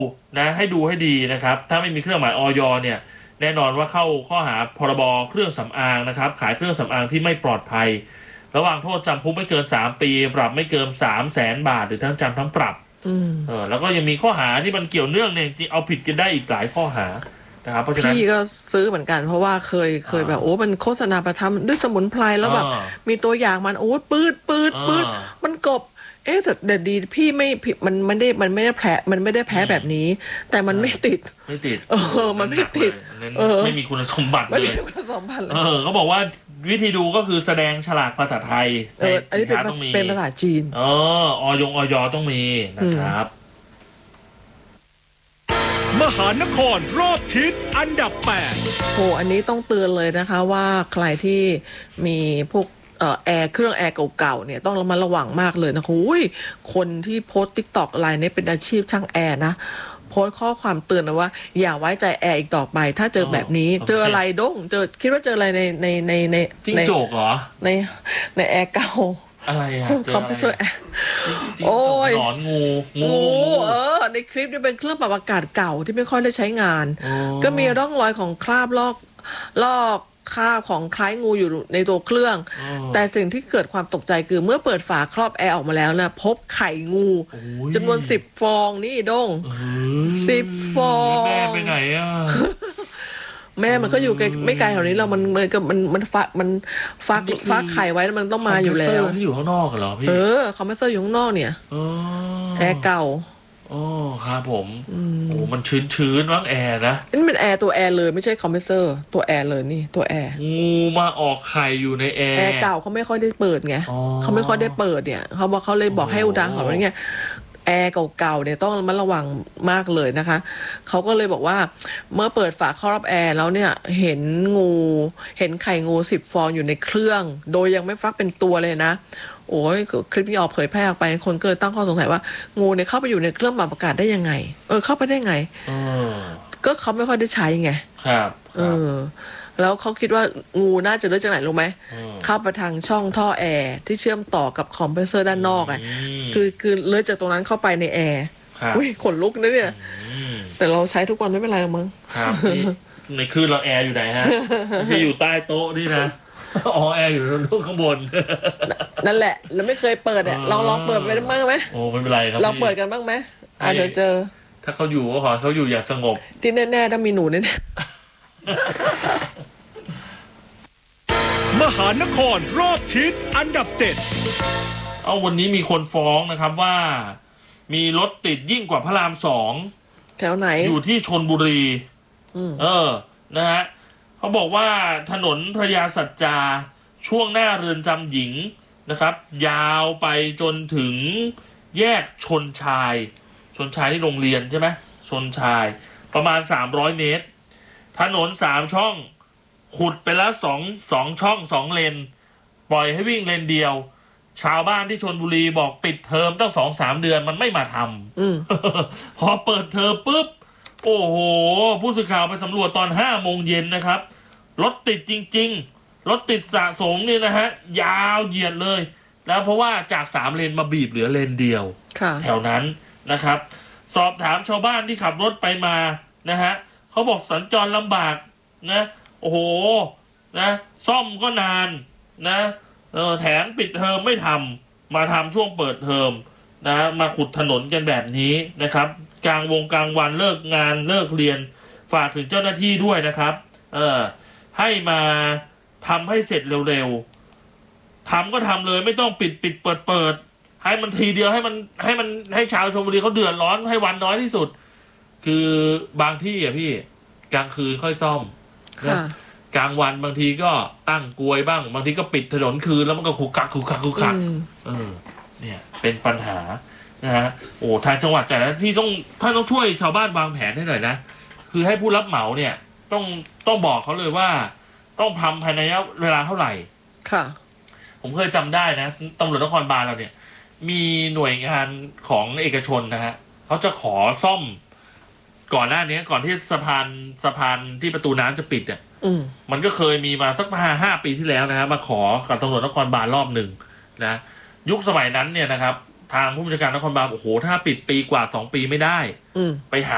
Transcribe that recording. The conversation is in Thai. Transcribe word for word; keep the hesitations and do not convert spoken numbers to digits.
นะให้ดูให้ดีนะครับถ้าไม่มีเครื่องหมายอยเนี่ยแน่นอนว่าเข้าข้อหาพรบเครื่องสำอางนะครับขายเครื่องสำอางที่ไม่ปลอดภัยระหว่างโทษจำคุกไม่เกินสามปีปรับไม่เกินสามแสนบาทหรือทั้งจำทั้งปรับเออแล้วก็ยังมีข้อหาที่มันเกี่ยวเนื่องเนี่ยจริงเอาผิดกันได้อีกหลายข้อหานะครับเพราะฉะนั้นพี่ก็ซื้อเหมือนกันเพราะว่าเคยเคยแบบโอ้มันโฆษณาประทำด้วยสมุนไพรแล้วแบบมีตัวอย่างมันโอ้ปืดปืดปืดมันกบเอ๊ะแต่เดี๋ยวดีพี่ไม่มันมันได้มันไม่ได้แผลมันไม่ได้แพ้แบบนี้แต่มันไม่ติดไม่ติดเออมันไม่ติดเออไม่มีคุณสมบัติเลยไม่มีคุณสมบัติเลยเออเขาบอกว่าวิธีดูก็คือแสดงฉลากภาษาไทยเอออันนี้เป็นเป็นภาษาจีนเออออยงออยต้องมีนะครับมหานครรอบทิศอันดับแปดโหอันนี้ต้องเตือนเลยนะคะว่าใครที่มีพวกเอ่อแอร์เครื่องแอร์เก่าๆเนี่ยต้องระมัดระวังมากเลยนะอุ้ยคนที่โพสต์ ติ๊กต็อก อะไรเนี่ยเป็นอาชีพช่างแอร์นะโพสต์ข้อความเตือนนะว่าอย่าไว้ใจแอร์อีกต่อไปถ้าเจอแบบนี้เจออะไรด้งเจอคิดว่าเจออะไรในในในในจิ้งจกเหรอในในแอร์เก่าอะไรอะคอมเพรสเซอร์โอ้ยหนอนงูงูเออในคลิปนี่เป็นเครื่องปรับอากาศเก่าที่ไม่ค่อยได้ใช้งานก็มีร่องรอยของคราบลอกลอกคราบของคล้ายงูอยู่ในตัวเครื่องแต่สิ่งที่เกิดความตกใจคือเมื่อเปิดฝาครอบแอร์ออกมาแล้วนะพบไข่งูจำนวนสิบฟองนี่ด้งสิบฟองแม่ไปไหนอ่ะแม่มันก็อยู่ไม่ไกลแถวนี้เรามันมันก็มันมันฟักมันฟักฟักไข่ไว้มันต้องมาอยู่แล้วที่อยู่ข้างนอกเหรอพี่เออคอมเพรสเซอร์อยู่ข้างนอกเนี่ยแอร์เก่าโอ้ครับผมโอ้มันชื้นชื้นมั้งแอร์นะนี่เป็นแอร์ตัวแอร์เลยไม่ใช่คอมเพรสเซอร์ตัวแอร์เลยนี่ตัวแอร์งูมาออกไข่อยู่ในแอร์แอร์เก่าเขาไม่ค่อยได้เปิดไงเขาไม่ค่อยได้เปิดเนี่ยเขาบอกเขาเลยบอกให้อุทาหรณ์ว่าเนี่ยแอร์เก่าๆเนี่ยต้องระมัดระวังมากเลยนะคะเขาก็เลยบอกว่าเมื่อเปิดฝาครอบแอร์แล้วเนี่ยเห็นงูเห็นไข่งูสิบฟองอยู่ในเครื่องโดยยังไม่ฟักเป็นตัวเลยนะโอ้ยคลิปนี้ออกเผยแพร่ออกไปคนก็เลยตั้งข้อสงสัยว่างูเนี่ยเข้าไปอยู่ในเครื่องปรับอากาศได้ยังไงเออเข้าไปได้ไงก็เขาไม่ค่อยได้ใช้ไงครับเออแล้วเขาคิดว่างูน่าจะเลื้อยจากไหนรู้ไหมเข้าไปทางช่องท่อแอร์ที่เชื่อมต่อกับคอมเพรสเซอร์ด้านนอกอ่ะคือคือเลื้อยจากตรงนั้นเข้าไปในแอร์อุ้ยขนลุกนะเนี่ยแต่เราใช้ทุกวันไม่เป็นไรหรอกมั้งครับในคืนเราแอร์อยู่ไหนฮะไม่ใช่อยู่ใต้โต๊ะนี่นะอ๋อแอร์อยู่ตรงข้างบนนั่นแหละเราไม่เคยเปิดเนี่ยลองลองเปิดไปบ้างไหมโอ้ไม่เป็นไรครับเราเปิดกันบ้างไหมอาจจะเจอถ้าเขาอยู่ก็ขอเขาอยู่อย่างสงบที่แน่ๆถ้ามีหนูเนี่ยมหานครรอบทิศอันดับเจ็ดเอาวันนี้มีคนฟ้องนะครับว่ามีรถติดยิ่งกว่าพระรามสองแถวไหนอยู่ที่ชลบุรีเออนะฮะเขาบอกว่าถนนพระยาสัจจาช่วงหน้าเรือนจำหญิงนะครับยาวไปจนถึงแยกชนชายชนชายที่โรงเรียนใช่ไหมชนชายประมาณสามร้อยเมตรถนนสามช่องขุดไปแล้วสองสองช่องสองเลนปล่อยให้วิ่งเลนเดียวชาวบ้านที่ชลบุรีบอกปิดเทอมตั้งสองสามเดือนมันไม่มาทำ พอเปิดเทอมปุ๊บโอ้โหผู้สื่อข่าวไปสำรวจตอนห้าโมงเย็นนะครับรถติดจริงๆรถติดสะสมเนี่ยนะฮะยาวเหยียดเลยแล้วเพราะว่าจากสามเลนมาบีบเหลือเลนเดียวแถวนั้นนะครับสอบถามชาวบ้านที่ขับรถไปมานะฮะเขาบอกสัญจรลำบากนะโอ้โหนะซ่อมก็นานนะเออแถมปิดเทอมไม่ทำมาทำช่วงเปิดเทอมนะมาขุดถนนกันแบบนี้นะครับกลางวงกลางวันเลิกงานเลิกเรียนฝากถึงเจ้าหน้าที่ด้วยนะครับเออให้มาทำให้เสร็จเร็วๆทำก็ทำเลยไม่ต้องปิดปิดเปิดเปิดให้มันทีเดียวให้มันให้มันให้ชาวชลบุรีเขาเดือดร้อนให้วันน้อยที่สุดคือบางที่อ่ะพี่กลางคืนค่อยซ่อมกลางวันบางทีก็ตั้งกลวยบ้างบางทีก็ปิดถนนคืนแล้วมันก็ขุกคักขุกคักขุกคักเออเนี่ยเป็นปัญหานะฮะโอ้ทางจังหวัดแต่ละที่ต้องท่านต้องช่วยชาวบ้านวางแผนให้หน่อยนะคือให้ผู้รับเหมาเนี่ยต้องต้องบอกเขาเลยว่าต้องทำภายในระยะเวลาเท่าไหร่ค่ะผมเคยจำได้นะตำรวจนครบาลเราเนี่ยมีหน่วยงานของเอกชนนะฮะเขาจะขอซ่อมก่อนหน้านี้ก่อนที่สะพานสะพานที่ประตูน้ำจะปิดเนี่ยมันก็เคยมีมาสักห้าห้าปีที่แล้วนะฮะมาขอกับตำรวจนครบาลรอบหนึ่งนะยุคสมัยนั้นเนี่ยนะครับทางผู้บัญชาการนครบาลโอ้โหถ้าปิดปีกว่าสองปีไม่ได้ไปหา